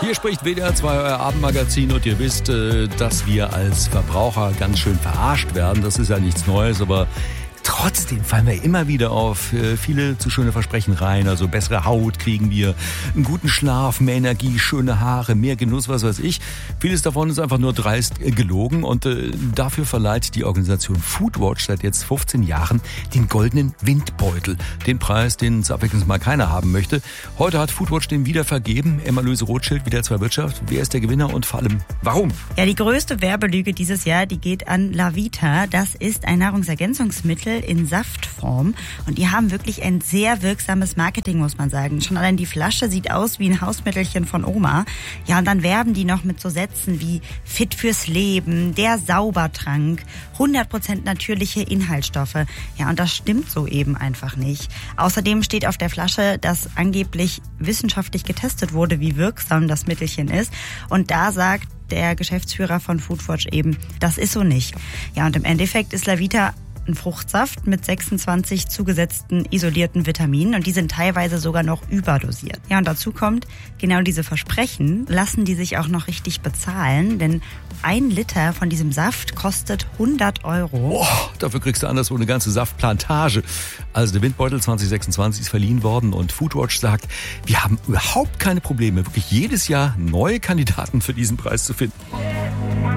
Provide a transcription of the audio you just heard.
Hier spricht WDR 2, euer Abendmagazin, und ihr wisst, dass wir als Verbraucher ganz schön verarscht werden. Das ist ja nichts Neues, aber trotzdem fallen wir immer wieder auf viele zu schöne Versprechen rein. Also bessere Haut kriegen wir, einen guten Schlaf, mehr Energie, schöne Haare, mehr Genuss, was weiß ich. Vieles davon ist einfach nur dreist gelogen, und dafür verleiht die Organisation Foodwatch seit jetzt 15 Jahren den goldenen Windbeutel. Den Preis, den es abwechselnd mal keiner haben möchte. Heute hat Foodwatch den wieder vergeben. Emma-Luise Rothschild, WDR 2 Wirtschaft. Wer ist der Gewinner und vor allem warum? Ja, die größte Werbelüge dieses Jahr, die geht an Lavita. Das ist ein Nahrungsergänzungsmittel in Saftform, und die haben wirklich ein sehr wirksames Marketing, muss man sagen. Schon allein die Flasche sieht aus wie ein Hausmittelchen von Oma. Ja, und dann werben die noch mit so Sätzen wie fit fürs Leben, der Saubertrank, 100% natürliche Inhaltsstoffe. Ja, und das stimmt so eben einfach nicht. Außerdem steht auf der Flasche, dass angeblich wissenschaftlich getestet wurde, wie wirksam das Mittelchen ist. Und da sagt der Geschäftsführer von Foodwatch eben, das ist so nicht. Ja, und im Endeffekt ist Lavita ein Fruchtsaft mit 26 zugesetzten isolierten Vitaminen, und die sind teilweise sogar noch überdosiert. Ja, und dazu kommt, genau diese Versprechen lassen die sich auch noch richtig bezahlen, denn 1 Liter von diesem Saft kostet 100 €. Boah, dafür kriegst du anderswo eine ganze Saftplantage. Also der Windbeutel 2026 ist verliehen worden, und Foodwatch sagt, wir haben überhaupt keine Probleme, wirklich jedes Jahr neue Kandidaten für diesen Preis zu finden.